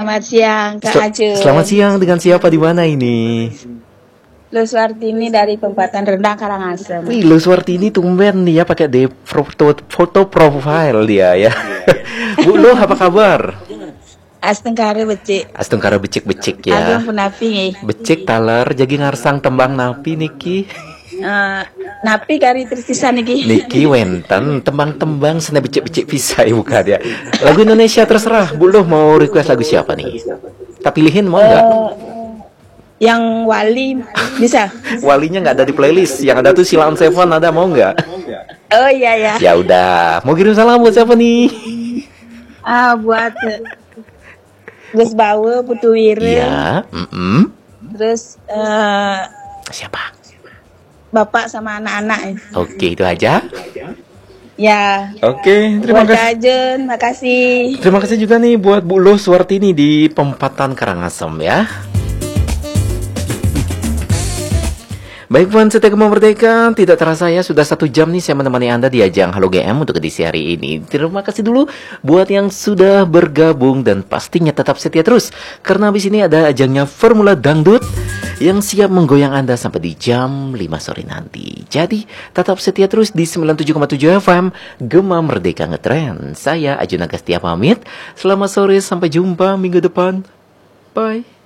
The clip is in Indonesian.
Selamat siang, Kak Aceh. Selamat siang, dengan siapa di mana ini? Luswartini dari Pempatan Rendang, Karangasem. Wih, Luswartini tumben nih ya pakai foto profile dia ya. Bu Lo, apa kabar? Astengkare becik. Astungkara becik-becik Ageng ya. penapi Becik taler jadi ngarsang tembang napi niki. napi kari tersisa niki. Niki wenten tembang-tembang sena becik-becik pisai bukan ya. Lagu Indonesia terserah. Bu Lo mau request lagu siapa nih? Tak pilihin mau nggak? Yang wali bisa. Walinya nggak ada di playlist. Yang ada tuh Silaan Seven, ada mau nggak? Oh iya ya. Ya udah, mau kirim salam buat siapa nih? Buat Gus Bawe, Putu Wire. Iya, Terus siapa? Bapak sama anak-anak. Oke, itu aja. Ya. Oke, terima Buat kasih. Kak Ajen, makasih. Terima kasih juga nih buat Bu Luswartini di Pempatan Karangasem ya. Baik fans setia Gema Merdeka, tidak terasa ya sudah 1 jam nih saya menemani Anda di ajang Halo GM untuk edisi hari ini. Terima kasih dulu buat yang sudah bergabung dan pastinya tetap setia terus. Karena habis ini ada ajangnya Formula Dangdut yang siap menggoyang Anda sampai di jam 5 sore nanti. Jadi tetap setia terus di 97,7 FM Gema Merdeka Ngetrend. Saya Ajun Agastia pamit. Selamat sore, sampai jumpa minggu depan. Bye.